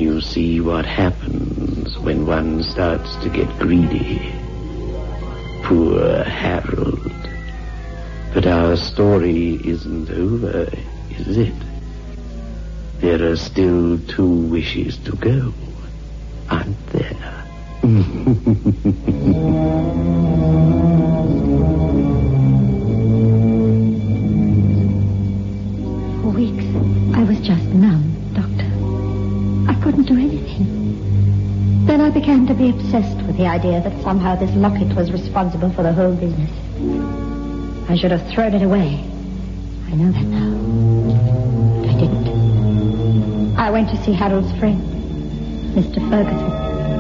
You see what happens when one starts to get greedy. Poor Harold. But our story isn't over, is it? There are still 2 wishes to go, aren't there? For weeks, I was just numb, Doctor. I couldn't do anything. Then I began to be obsessed with the idea that somehow this locket was responsible for the whole business. I should have thrown it away. I know that now. But I didn't. I went to see Harold's friend, Mr. Ferguson.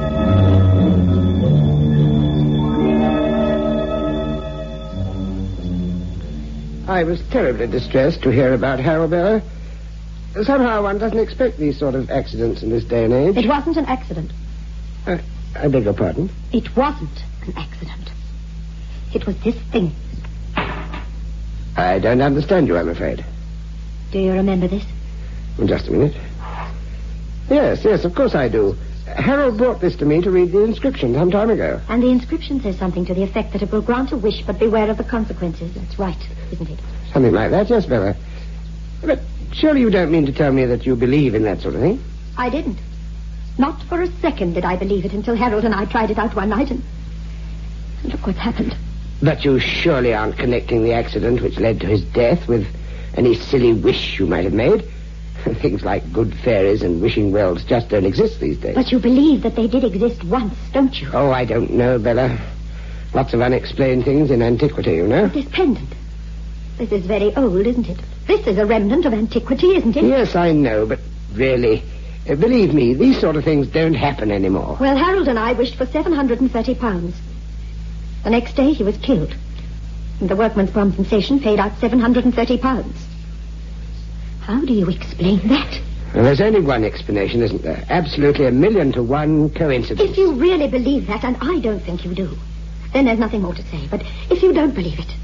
I was terribly distressed to hear about Harold Bella. Somehow one doesn't expect these sort of accidents in this day and age. It wasn't an accident. I beg your pardon? It wasn't an accident. It was this thing. I don't understand you, I'm afraid. Do you remember this? Just a minute. Yes, of course I do. Harold brought this to me to read the inscription some time ago. And the inscription says something to the effect that it will grant a wish, but beware of the consequences. That's right, isn't it? Something like that, yes, Bella. But surely you don't mean to tell me that you believe in that sort of thing? I didn't. Not for a second did I believe it until Harold and I tried it out one night, and look what's happened. But you surely aren't connecting the accident which led to his death with any silly wish you might have made. Things like good fairies and wishing wells just don't exist these days. But you believe that they did exist once, don't you? Oh, I don't know, Bella. Lots of unexplained things in antiquity, you know. But this pendant. This is very old, isn't it? This is a remnant of antiquity, isn't it? Yes, I know, but really, believe me, these sort of things don't happen anymore. Well, Harold and I wished for £730. The next day he was killed. And the workman's compensation paid out £730. How do you explain that? Well, there's only one explanation, isn't there? Absolutely 1,000,000 to 1 coincidence. If you really believe that, and I don't think you do, then there's nothing more to say. But if you don't believe it,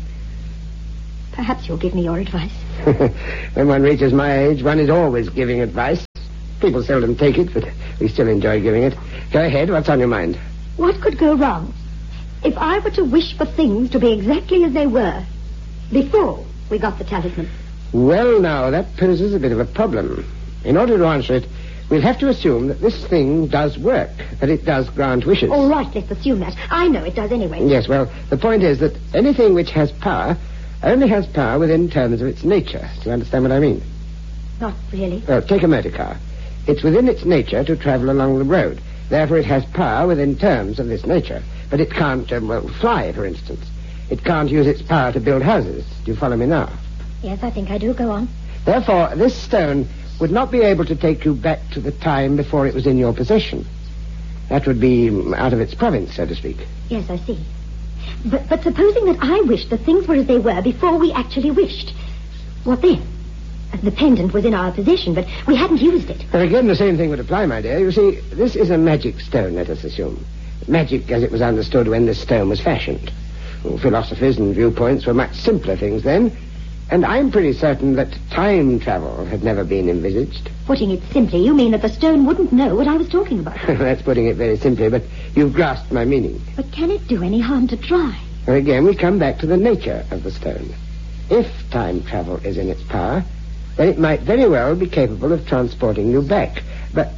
perhaps you'll give me your advice. When one reaches my age, one is always giving advice. People seldom take it, but we still enjoy giving it. Go ahead, what's on your mind? What could go wrong if I were to wish for things to be exactly as they were before we got the talisman? Well, now, that poses a bit of a problem. In order to answer it, we'll have to assume that this thing does work, that it does grant wishes. All right, let's assume that. I know it does anyway. Yes, well, the point is that anything which has power only has power within terms of its nature. Do you understand what I mean? Not really. Well, take a motor car. It's within its nature to travel along the road. Therefore, it has power within terms of this nature. But it can't, fly, for instance. It can't use its power to build houses. Do you follow me now? Yes, I think I do. Go on. Therefore, this stone would not be able to take you back to the time before it was in your possession. That would be out of its province, so to speak. Yes, I see. But supposing that I wished that things were as they were before we actually wished, what then? The pendant was in our possession, but we hadn't used it. Well, again, the same thing would apply, my dear. You see, this is a magic stone, let us assume. Magic as it was understood when this stone was fashioned. Well, philosophies and viewpoints were much simpler things then. And I'm pretty certain that time travel had never been envisaged. Putting it simply, you mean that the stone wouldn't know what I was talking about. That's putting it very simply, but you've grasped my meaning. But can it do any harm to try? Well, again, we come back to the nature of the stone. If time travel is in its power, then it might very well be capable of transporting you back. But,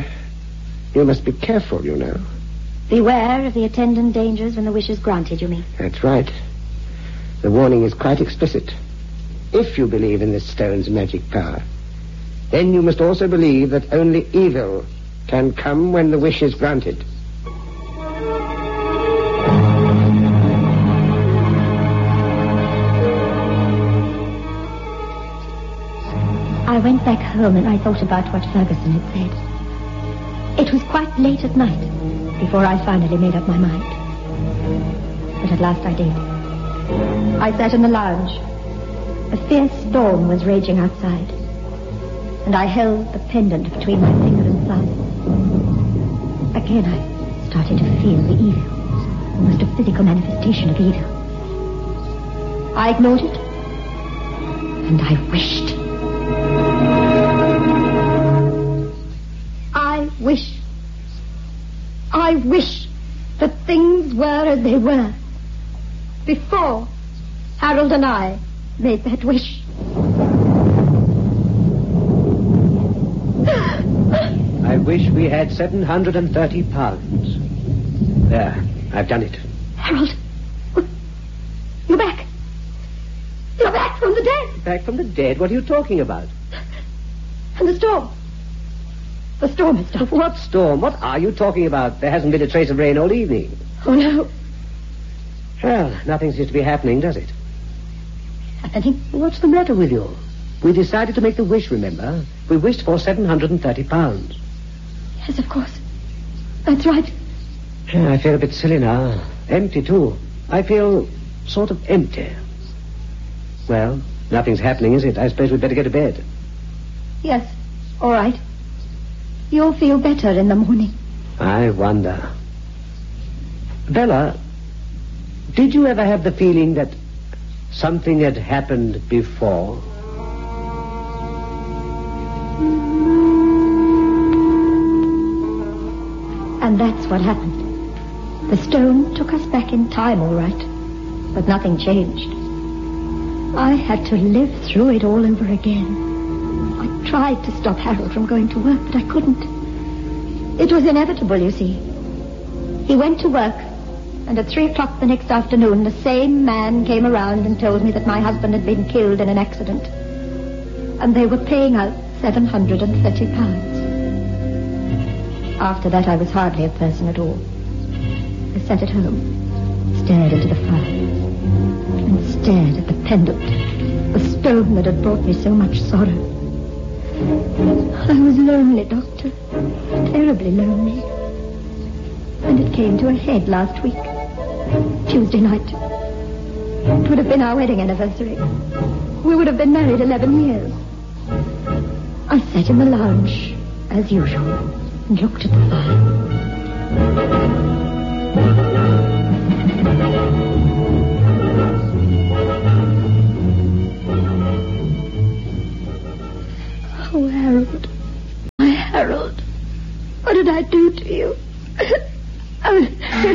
you must be careful, you know. Beware of the attendant dangers when the wish is granted, you mean? That's right. The warning is quite explicit. If you believe in this stone's magic power, then you must also believe that only evil can come when the wish is granted. I went back home and I thought about what Ferguson had said. It was quite late at night before I finally made up my mind. But at last I did. I sat in the lounge. A fierce storm was raging outside, and I held the pendant between my finger and thumb. Again, I started to feel the evil, almost a physical manifestation of evil. I ignored it, and I wished. I I wish that things were as they were before Harold and I made that wish. I wish we had £730. There, I've done it. Harold, you're back. You're back from the dead. Back from the dead? What are you talking about? And the storm. The storm has stopped. What storm? What are you talking about? There hasn't been a trace of rain all evening. Oh, no. Well, nothing seems to be happening, does it? Happening? What's the matter with you? We decided to make the wish, remember? We wished for £730. Yes, of course. That's right. I feel a bit silly now. Empty, too. I feel sort of empty. Well, nothing's happening, is it? I suppose we'd better go to bed. Yes, all right. You'll feel better in the morning. I wonder. Bella, did you ever have the feeling that something had happened before? And that's what happened. The stone took us back in time, all right. But nothing changed. I had to live through it all over again. I tried to stop Harold from going to work, but I couldn't. It was inevitable, you see. He went to work, and at 3 o'clock the next afternoon, the same man came around and told me that my husband had been killed in an accident. And they were paying out £730. After that, I was hardly a person at all. I sat at home, stared into the fire, and stared at the pendant, the stone that had brought me so much sorrow. I was lonely, Doctor. Terribly lonely. And it came to a head last week. Tuesday night. It would have been our wedding anniversary. We would have been married 11 years. I sat in the lounge, as usual, and looked at the fire. Oh, Harold. My Harold. What did I do to you? Who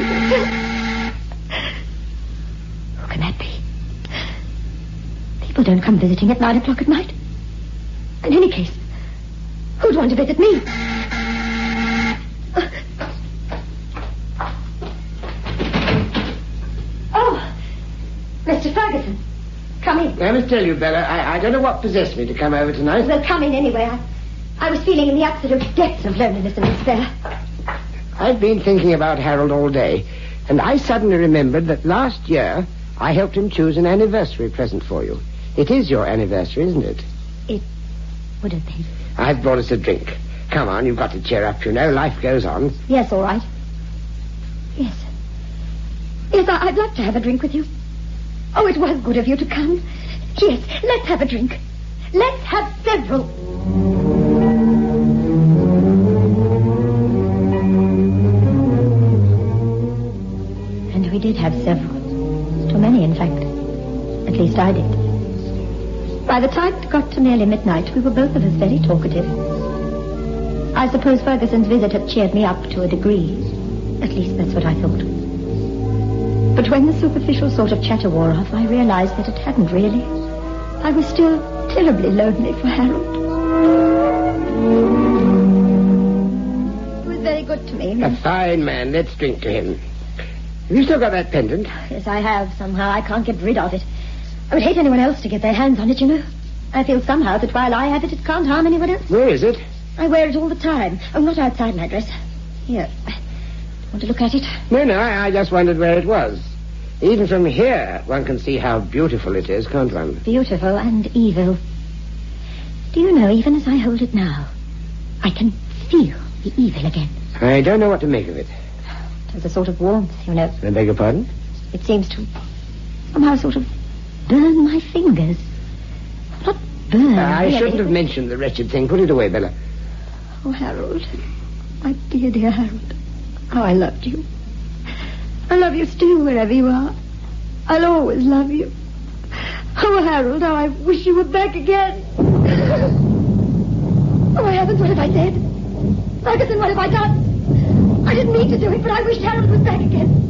can that be? People don't come visiting at 9 o'clock at night. In any case, who'd want to visit me? Oh, Mr. Ferguson. Come in. I must tell you, Bella, I don't know what possessed me to come over tonight. Well, come in anyway. I was feeling in the absolute depths of loneliness and despair. I've been thinking about Harold all day, and I suddenly remembered that last year I helped him choose an anniversary present for you. It is your anniversary, isn't it? It would have been. I've brought us a drink. Come on, you've got to cheer up, you know. Life goes on. Yes, all right. Yes. Yes, I'd like to have a drink with you. Oh, it was good of you to come. Yes, let's have a drink. Let's have several. And we did have several. Too many, in fact. At least I did. By the time it got to nearly midnight, we were both of us very talkative. I suppose Ferguson's visit had cheered me up to a degree. At least that's what I thought. But when the superficial sort of chatter wore off, I realized that it hadn't really. I was still terribly lonely for Harold. He was very good to me. A fine man. Let's drink to him. Have you still got that pendant? Yes, I have. Somehow I can't get rid of it. I would hate anyone else to get their hands on it, you know. I feel somehow that while I have it, it can't harm anyone else. Where is it? I wear it all the time. Oh, not outside my dress. Here. Want to look at it? No, I just wondered where it was. Even from here, one can see how beautiful it is, can't one? Beautiful and evil. Do you know, even as I hold it now, I can feel the evil again. I don't know what to make of it. There's a sort of warmth, you know. I beg your pardon? It seems to somehow sort of burn my fingers. Not burn. I really. shouldn't have mentioned the wretched thing. Put it away, Bella. Oh, Harold. My dear, dear Harold. How I loved you. I love you still wherever you are. I'll always love you. Oh, Harold, how I wish you were back again. Oh, heavens, what have I said? Ferguson, what have I done? I didn't mean to do it, but I wished Harold was back again.